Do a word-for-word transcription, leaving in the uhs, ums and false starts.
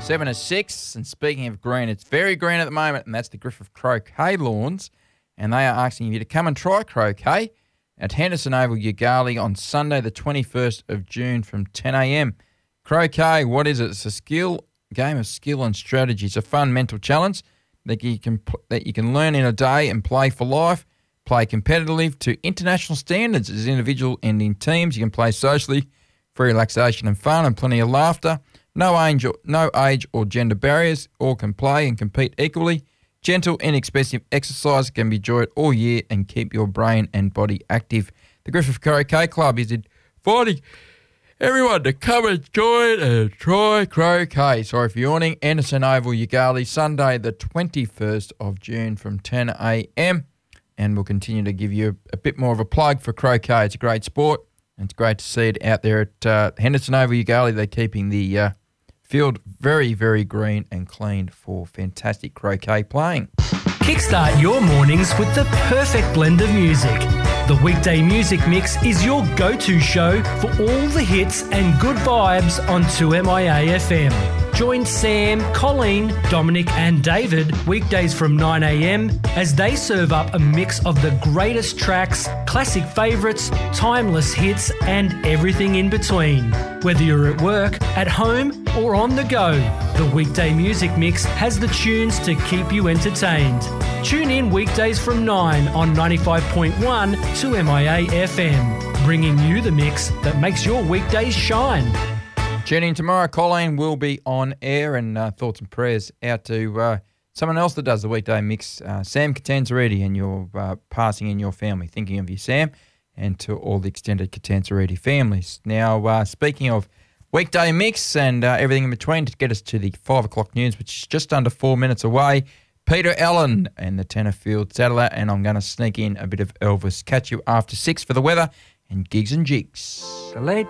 Seven to six, and speaking of green, it's very green at the moment, and that's the Griffith Croquet Lawns, and they are asking you to come and try croquet at Henderson Oval, Ugali on Sunday the twenty-first of June from ten a.m. Croquet, what is it? It's a skill game of skill and strategy. It's a fun mental challenge that you can that you can learn in a day and play for life. Play competitively to international standards as individual and in teams. You can play socially for relaxation and fun and plenty of laughter. No age, or, no age or gender barriers. All can play and compete equally. Gentle, inexpensive exercise can be enjoyed all year and keep your brain and body active. The Griffith Croquet Club is inviting everyone to come and join and try croquet. Sorry for yawning. Anderson Oval, Ugali, Sunday the twenty-first of June from ten a.m. And we'll continue to give you a, a bit more of a plug for croquet. It's a great sport. And it's great to see it out there at uh, Henderson Oval, Ugali. They're keeping the uh, field very, very green and clean for fantastic croquet playing. Kickstart your mornings with the perfect blend of music. The Weekday Music Mix is your go-to show for all the hits and good vibes on two M I A F M. Join Sam, Colleen, Dominic and David weekdays from nine a.m. as they serve up a mix of the greatest tracks, classic favourites, timeless hits and everything in between. Whether you're at work, at home or on the go, the Weekday Music Mix has the tunes to keep you entertained. Tune in weekdays from nine on ninety-five point one two M I A F M, bringing you the mix that makes your weekdays shine. Tune in tomorrow. Colleen will be on air, and uh, thoughts and prayers out to uh, someone else that does the weekday mix, uh, Sam Catanzariti, and your uh, passing in your family. Thinking of you, Sam, and to all the extended Catanzariti families. Now, uh, speaking of weekday mix and uh, everything in between, to get us to the five o'clock news, which is just under four minutes away, Peter Allen and the Tenterfield Saddler, and I'm going to sneak in a bit of Elvis. Catch you after six for the weather and Gigs and Jigs. The late